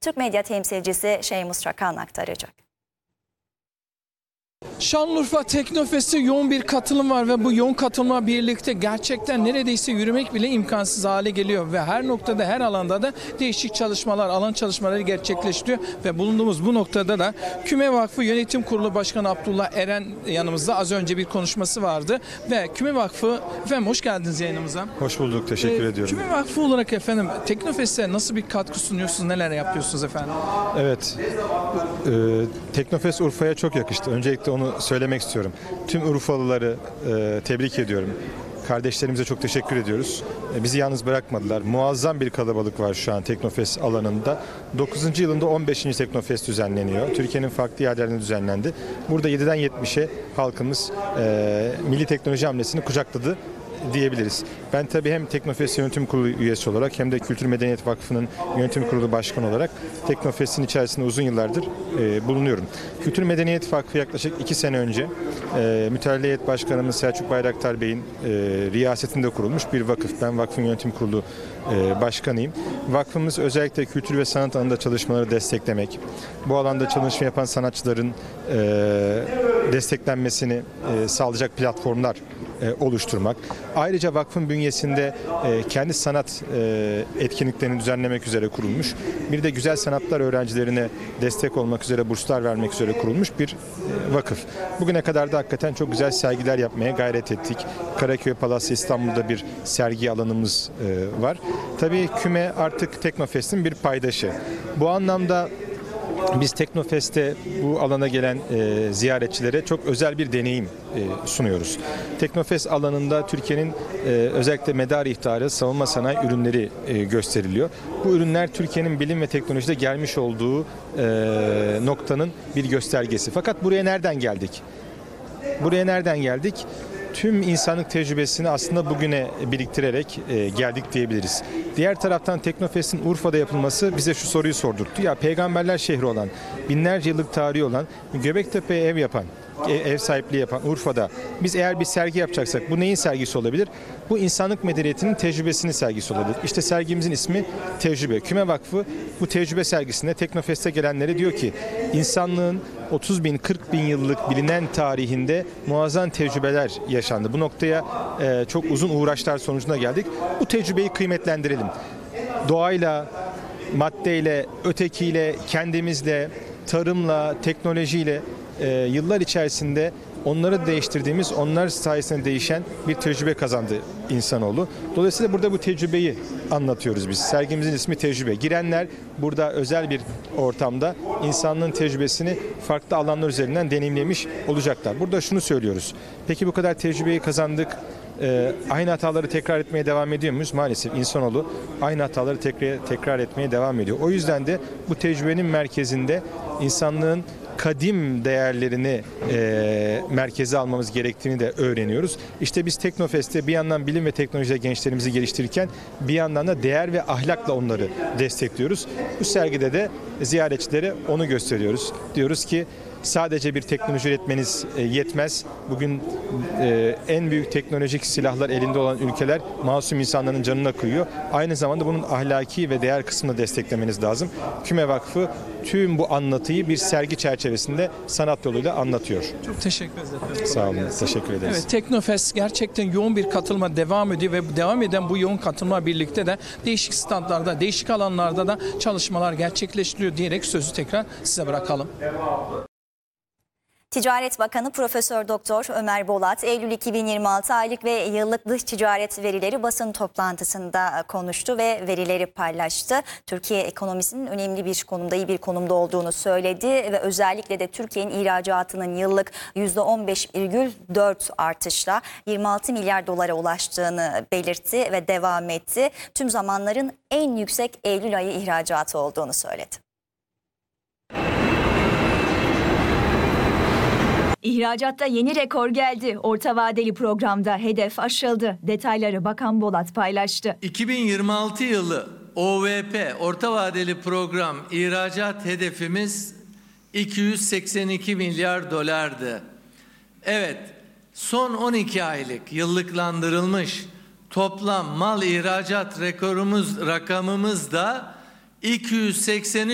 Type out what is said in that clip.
Türk medya temsilcisi Şeymus Rakan aktaracak. Şanlıurfa Teknofest'e yoğun bir katılım var ve bu yoğun katılımla birlikte gerçekten neredeyse yürümek bile imkansız hale geliyor ve her noktada, her alanda da değişik çalışmalar, alan çalışmaları gerçekleştiriyor ve bulunduğumuz bu noktada da Küme Vakfı Yönetim Kurulu Başkanı Abdullah Eren yanımızda. Az önce bir konuşması vardı ve Küme Vakfı, efendim hoş geldiniz yayınımıza. Hoş bulduk, teşekkür ediyorum. Küme Vakfı olarak efendim Teknofest'e nasıl bir katkı sunuyorsunuz, neler yapıyorsunuz efendim? Evet, Teknofest Urfa'ya çok yakıştı. Öncelikle onu söylemek istiyorum. Tüm Urfalıları tebrik ediyorum. Kardeşlerimize çok teşekkür ediyoruz. Bizi yalnız bırakmadılar. Muazzam bir kalabalık var şu an Teknofest alanında. 9. yılında 15. Teknofest düzenleniyor. Türkiye'nin farklı yerlerinde düzenlendi. Burada 7'den 70'e halkımız milli teknoloji hamlesini kucakladı diyebiliriz. Ben tabii hem Teknofest Yönetim Kurulu üyesi olarak hem de Kültür Medeniyet Vakfı'nın Yönetim Kurulu Başkanı olarak Teknofest'in içerisinde uzun yıllardır bulunuyorum. Kültür Medeniyet Vakfı yaklaşık 2 sene önce Mütevelli Heyet Başkanımız Selçuk Bayraktar Bey'in riyasetinde kurulmuş bir vakıf. Ben vakfın yönetim kurulu başkanıyım. Vakfımız özellikle kültür ve sanat alanında çalışmaları desteklemek, bu alanda çalışma yapan sanatçıların desteklenmesini sağlayacak platformlar oluşturmak. Ayrıca vakfın bünyesinde kendi sanat etkinliklerini düzenlemek üzere kurulmuş. Bir de güzel sanatlar öğrencilerine destek olmak üzere, burslar vermek üzere kurulmuş bir vakıf. Bugüne kadar da hakikaten çok güzel sergiler yapmaya gayret ettik. Karaköy Palas'ta İstanbul'da bir sergi alanımız var. Tabii Küme artık Teknofest'in bir paydaşı. Bu anlamda biz Teknofest'te bu alana gelen ziyaretçilere çok özel bir deneyim sunuyoruz. Teknofest alanında Türkiye'nin özellikle medar ihtarı, savunma sanayi ürünleri gösteriliyor. Bu ürünler Türkiye'nin bilim ve teknolojide gelmiş olduğu noktanın bir göstergesi. Fakat buraya nereden geldik? Buraya nereden geldik? Tüm insanlık tecrübesini aslında bugüne biriktirerek geldik diyebiliriz. Diğer taraftan Teknofest'in Urfa'da yapılması bize şu soruyu sordurttu. Ya peygamberler şehri olan, binlerce yıllık tarihi olan, Göbektepe'ye ev sahipliği yapan Urfa'da biz eğer bir sergi yapacaksak bu neyin sergisi olabilir? Bu insanlık medeniyetinin tecrübesinin sergisi olabilir. İşte sergimizin ismi Tecrübe. Küme Vakfı bu tecrübe sergisinde Teknofest'e gelenlere diyor ki insanlığın 30 bin, 40 bin yıllık bilinen tarihinde muazzam tecrübeler yaşandı. Bu noktaya çok uzun uğraşlar sonucunda geldik. Bu tecrübeyi kıymetlendirelim. Doğayla, maddeyle, ötekiyle, kendimizle, tarımla, teknolojiyle yıllar içerisinde onları değiştirdiğimiz, onlar sayesinde değişen bir tecrübe kazandı insanoğlu. Dolayısıyla burada bu tecrübeyi anlatıyoruz biz. Sergimizin ismi Tecrübe. Girenler burada özel bir ortamda insanlığın tecrübesini farklı alanlar üzerinden deneyimlemiş olacaklar. Burada şunu söylüyoruz. Peki bu kadar tecrübeyi kazandık. Aynı hataları tekrar etmeye devam ediyor muyuz? Maalesef insanoğlu aynı hataları tekrar etmeye devam ediyor. O yüzden de bu tecrübenin merkezinde insanlığın kadim değerlerini merkeze almamız gerektiğini de öğreniyoruz. İşte biz Teknofest'te bir yandan bilim ve teknolojide gençlerimizi geliştirirken bir yandan da değer ve ahlakla onları destekliyoruz. Bu sergide de ziyaretçilere onu gösteriyoruz. Diyoruz ki sadece bir teknoloji üretmeniz yetmez. Bugün en büyük teknolojik silahlar elinde olan ülkeler masum insanların canına kıyıyor. Aynı zamanda bunun ahlaki ve değer kısmını desteklemeniz lazım. Küme Vakfı tüm bu anlatıyı bir sergi çerçevesinde sanat yoluyla anlatıyor. Çok teşekkür ederim. Sağ olun, teşekkür ederiz. Evet, Teknofest gerçekten yoğun bir katılma devam ediyor ve devam eden bu yoğun katılma birlikte de değişik standlarda, değişik alanlarda da çalışmalar gerçekleştiriyor diyerek sözü tekrar size bırakalım. Ticaret Bakanı Profesör Doktor Ömer Bolat, Eylül 2026 aylık ve yıllık dış ticaret verileri basın toplantısında konuştu ve verileri paylaştı. Türkiye ekonomisinin önemli bir konumda, iyi bir konumda olduğunu söyledi ve özellikle de Türkiye'nin ihracatının yıllık %15,4 artışla 26 milyar dolara ulaştığını belirtti ve devam etti. Tüm zamanların en yüksek Eylül ayı ihracatı olduğunu söyledi. İhracatta yeni rekor geldi. Orta vadeli programda hedef aşıldı. Detayları Bakan Bolat paylaştı. 2026 yılı OVP orta vadeli program ihracat hedefimiz 282 milyar dolardı. Evet, son 12 aylık yıllıklandırılmış toplam mal ihracat rakamımız da 283